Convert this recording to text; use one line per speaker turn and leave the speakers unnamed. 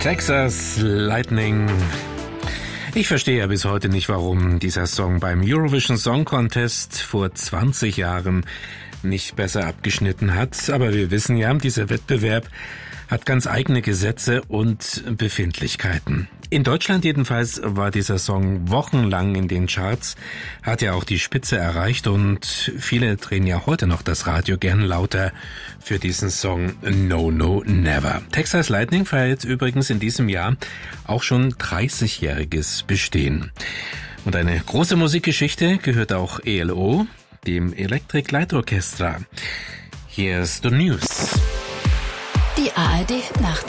Texas Lightning. Ich verstehe ja bis heute nicht, warum dieser Song beim Eurovision Song Contest vor 20 Jahren nicht besser abgeschnitten hat. Aber wir wissen ja, dieser Wettbewerb hat ganz eigene Gesetze und Befindlichkeiten. In Deutschland jedenfalls war dieser Song wochenlang in den Charts, hat ja auch die Spitze erreicht und viele drehen ja heute noch das Radio gern lauter für diesen Song No No Never. Texas Lightning feiert übrigens in diesem Jahr auch schon 30-jähriges Bestehen. Und eine große Musikgeschichte gehört auch ELO, dem Electric Light Orchestra. Here's the News.
Die ARD Nacht.